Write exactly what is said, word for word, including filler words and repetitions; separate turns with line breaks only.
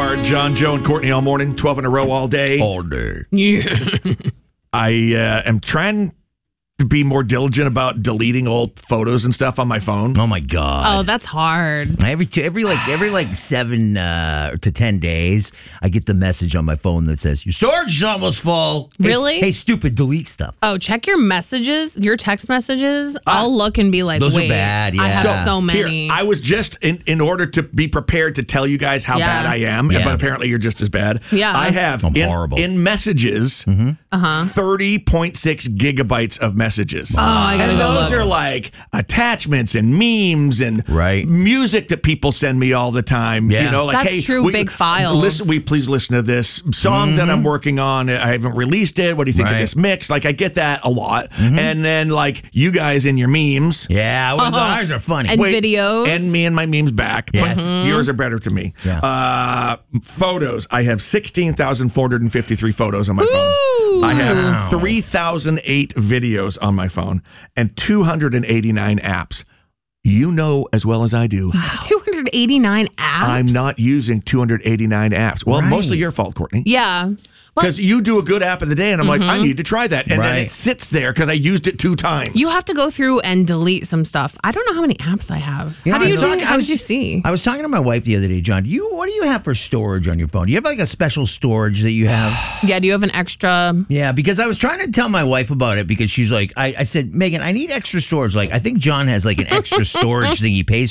are John, Joe, and Courtney all morning, twelve in a row all day.
All day.
Yeah. I uh, am trying to be more diligent about deleting old photos and stuff on my phone.
Oh my god.
Oh, that's hard.
Every two, every like every like seven uh, to ten days, I get the message on my phone that says your storage is almost full. Hey,
Really?
Hey, stupid, delete stuff.
Oh, check your messages, your text messages. I'll look and be like,
those are
wait,
bad,
I
yeah.
have so,
Here,
many.
I was just in, in order to be prepared to tell you guys how
Yeah.
bad I am,
Yeah.
but apparently you're just as bad.
Yeah.
I have
I'm
in,
horrible.
in messages
uh-huh.
thirty point six gigabytes of messages.
Oh, I gotta
and
go
those
look.
are like attachments and memes and
Right.
music that people send me all the time.
Yeah.
You know, like,
That's
hey,
true,
we-
big files.
Listen, we please listen to this song that I'm working on. I haven't released it. What do you think of
Right.
this mix? Like, I get that a lot. And then, like, you guys in your memes.
Yeah, well,
Uh-huh.
ours are funny.
And
Wait,
videos.
and me and my memes back,
Yes.
but
Mm-hmm.
yours are better to me.
Yeah.
Uh, photos. I have sixteen thousand four hundred fifty-three photos on my phone. I have three thousand eight videos on my phone and two hundred eighty-nine apps. You know as well as I do,
two hundred eighty-nine apps?
I'm not using two hundred eighty-nine apps. Well,
Right.
mostly your fault, Courtney.
Yeah. But
Because you do a good app of the day, and I'm like, I need to try that. And then
Right.
it sits there because I used it two times.
you have to go through and delete some stuff. I don't know how many apps I have.
You
how
know,
do
I
you
was
do
talking-
it?
I
How
was-
did you see?
I was talking to my wife the other day, John. Do you what do you have for storage on your phone? Do you have like a special storage that you have?
Yeah, do you have an extra?
Yeah, because I was trying to tell my wife about it because she's like, I, I said, Megan, I need extra storage. Like, I think John has like an extra storage thing he pays